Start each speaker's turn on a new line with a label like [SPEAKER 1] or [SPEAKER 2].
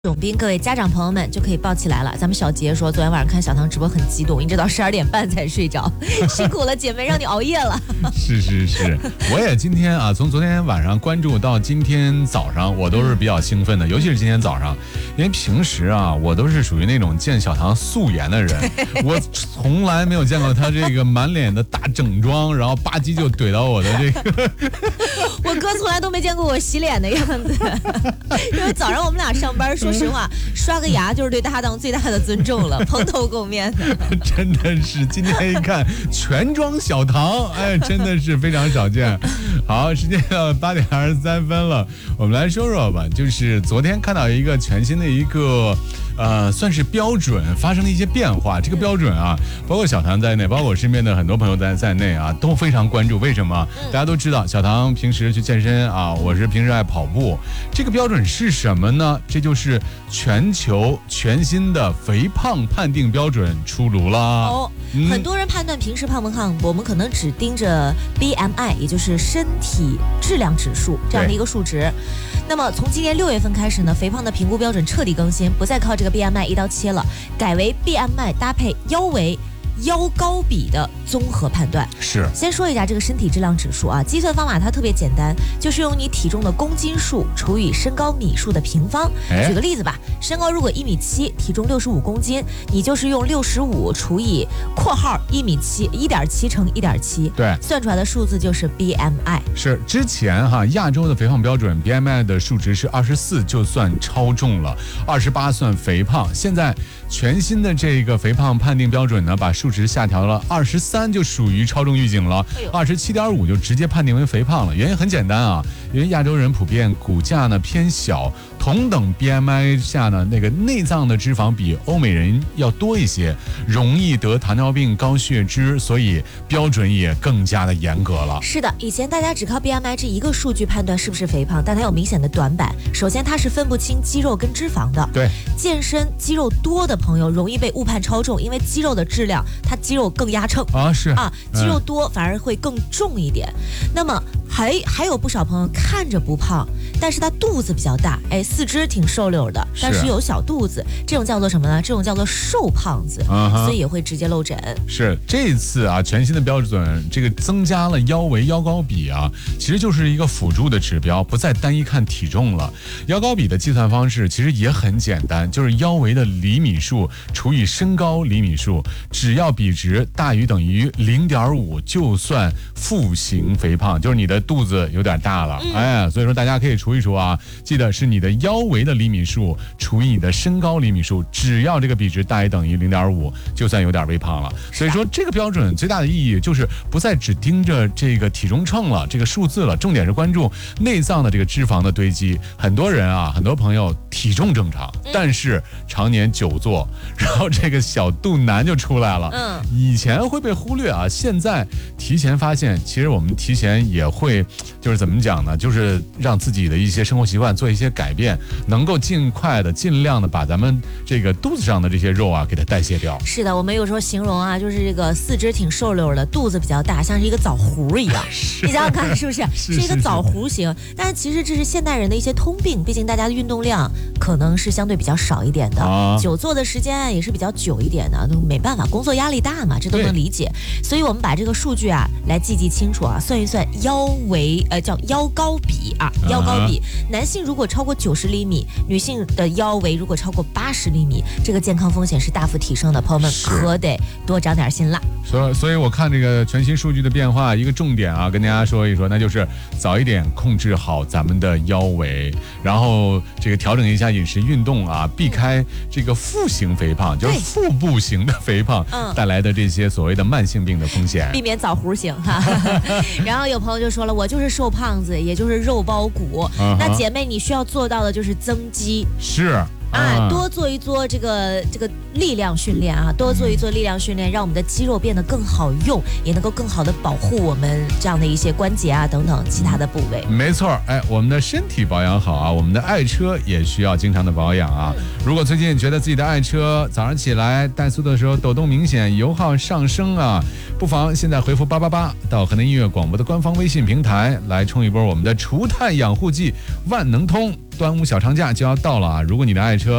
[SPEAKER 1] 总兵，各位家长朋友们就可以抱起来了。咱们小杰说，昨天晚上看小唐直播很激动，一直到12点半才睡着，辛苦了姐妹，让你熬夜了。
[SPEAKER 2] 是，我也今天啊，从昨天晚上关注到今天早上，我都是比较兴奋的，尤其是今天早上，因为平时啊，我都是属于那种见小唐素颜的人，我从来没有见过他这个满脸的大整妆，然后吧唧就怼到我的这个。
[SPEAKER 1] 我哥从来都没见过我洗脸的样子，因为早上我们俩上班，说实话，刷个牙就是对搭档最大的尊重了，蓬头垢面的。
[SPEAKER 2] 真的是，今天一看全妆小唐，哎，真的是非常少见。好，时间到8点23分了，我们来说说吧，就是昨天看到一个全新的一个。算是标准发生了一些变化。这个标准啊，包括小唐在内，包括我身边的很多朋友在内啊，都非常关注。为什么？大家都知道，小唐平时去健身啊，我是平时爱跑步。这个标准是什么呢？这就是全球全新的肥胖判定标准出炉了。
[SPEAKER 1] 很多人判断平时胖不胖，我们可能只盯着 BMI， 也就是身体质量指数这样的一个数值。那么从今年6月份开始呢，肥胖的评估标准彻底更新，不再靠这个 BMI 一刀切了，改为 BMI 搭配腰围、腰高比的综合判断。
[SPEAKER 2] 是，
[SPEAKER 1] 先说一下这个身体质量指数啊，计算方法它特别简单，就是用你体重的公斤数除以身高米数的平方。举个例子吧，身高如果1.7米，体重65公斤，你就是用65除以括号1.7米1.7乘1.7，
[SPEAKER 2] 对，
[SPEAKER 1] 算出来的数字就是 BMI。
[SPEAKER 2] 是，之前亚洲的肥胖标准 BMI 的数值是24就算超重了，28算肥胖。现在全新的这个肥胖判定标准呢，把数值下调了，23就属于超重预警了，27.5就直接判定为肥胖了。原因很简单啊，因为亚洲人普遍骨架呢偏小，同等 BMI 下呢，那个内脏的脂肪比欧美人要多一些，容易得糖尿病、高血脂，所以标准也更加的严格了。
[SPEAKER 1] 是的，以前大家只靠 BMI 这一个数据判断是不是肥胖，但它有明显的短板。首先，它是分不清肌肉跟脂肪的。
[SPEAKER 2] 对，
[SPEAKER 1] 健身肌肉多的朋友容易被误判超重，因为肌肉的质量，它肌肉更压秤
[SPEAKER 2] 啊，是啊，
[SPEAKER 1] 肌肉多反而会更重一点。那么还有不少朋友看着不胖，但是他肚子比较大，四肢挺瘦溜的，但是有小肚子，这种叫做什么呢？这种叫做瘦胖子，所以也会直接露疹。
[SPEAKER 2] 是，这次啊，全新的标准，这个增加了腰围、腰高比啊，其实就是一个辅助的指标，不再单一看体重了。腰高比的计算方式其实也很简单，就是腰围的厘米数除以身高厘米数，只要比值大于等于0.5就算负型肥胖，就是你的肚子有点大了，所以说大家可以除一除啊，记得是你的腰围的厘米数除以你的身高厘米数，只要这个比值大于等于0.5就算有点微胖了。所以说这个标准最大的意义就是不再只盯着这个体重秤了，这个数字了，重点是关注内脏的这个脂肪的堆积。很多人啊，很多朋友体重正常，但是常年久坐，然后这个小肚腩就出来了。以前会被忽略啊，现在提前发现，其实我们提前也会，就是怎么讲呢？就是让自己的一些生活习惯做一些改变，能够尽量的把咱们这个肚子上的这些肉啊给它代谢掉。
[SPEAKER 1] 是的，我们有时候形容啊，就是这个四肢挺瘦溜的，肚子比较大，像是一个枣核一样。你想想看，是不是？是一个枣核型。但是其实这是现代人的一些通病，毕竟大家的运动量可能是相对比较少一点的，久坐的时间也是比较久一点的，都没办法，工作压力大嘛，这都能理解。所以我们把这个数据啊来记清楚啊，算一算腰围，叫腰高比啊，腰高比，男性如果超过90厘米，女性的腰围如果超过80厘米，这个健康风险是大幅提升的，朋友们可得多长点心啦。
[SPEAKER 2] 所以我看这个全新数据的变化，一个重点啊，跟大家说一说，那就是早一点控制好咱们的腰围，然后这个调整一下饮食运动啊，避开这个腹型肥胖，就是腹部型的肥胖带来的这些所谓的慢性病的风险，
[SPEAKER 1] 避免枣核型哈。然后有朋友就说了，我就是瘦胖子，也就是肉包骨，那姐妹你需要做到的就是增肌。
[SPEAKER 2] 是。
[SPEAKER 1] 多做一做这个力量训练啊，多做一做力量训练，让我们的肌肉变得更好用，也能够更好的保护我们这样的一些关节啊等等其他的部位。
[SPEAKER 2] 没错，我们的身体保养好啊，我们的爱车也需要经常的保养啊。如果最近觉得自己的爱车早上起来怠速的时候抖动明显，油耗上升啊，不妨现在回复888到河南音乐广播的官方微信平台来冲一波我们的除碳养护剂万能通。 端午小长假就要到了啊！如果你的爱车